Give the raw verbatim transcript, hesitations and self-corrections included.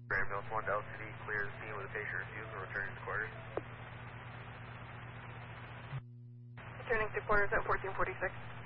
Ambulance one to L C D, clears scene with a patient refusal, returning to quarters. Returning to quarters at fourteen forty-six.